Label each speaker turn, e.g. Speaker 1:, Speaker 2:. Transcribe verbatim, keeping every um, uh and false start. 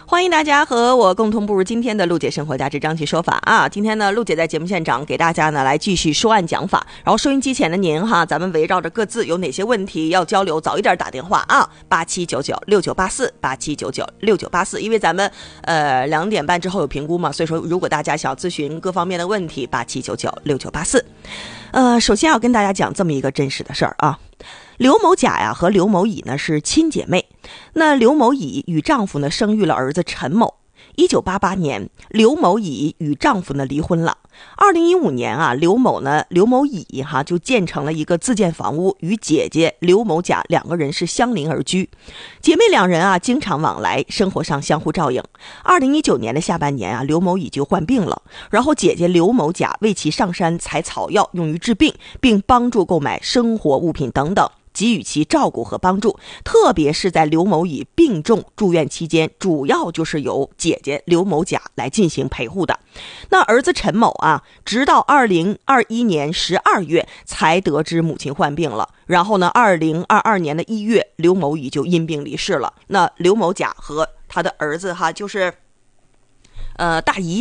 Speaker 1: 欢迎大家和我共同步入今天的陆姐生活价值章期说法啊！今天呢，陆姐在节目现场给大家呢来继续说案讲法，然后收音机前的您哈，咱们围绕着各自有哪些问题要交流，早一点打电话啊，八七九九六九八四八七九九六九八四，因为咱们呃两点半之后有评估嘛，所以说如果大家想要咨询各方面的问题，八七九九六九八四。呃，首先要跟大家讲这么一个真实的事儿啊。刘某甲呀和刘某乙呢是亲姐妹，那刘某乙与丈夫呢生育了儿子陈某。一九八八年，刘某乙与丈夫呢离婚了。二零一五年啊，刘某呢刘某乙哈就建成了一个自建房屋，与姐姐刘某甲两个人是相邻而居。姐妹两人啊经常往来，生活上相互照应。二零一九年的下半年啊，刘某乙就患病了，然后姐姐刘某甲为其上山采草药用于治病，并帮助购买生活物品等等，给予其照顾和帮助，特别是在刘某乙病重住院期间，主要就是由姐姐刘某甲来进行陪护的。那儿子陈某啊，直到二零二一年十二月才得知母亲患病了，然后呢，二零二二年的一月，刘某乙就因病离世了。那刘某甲和他的儿子哈，就是呃大姨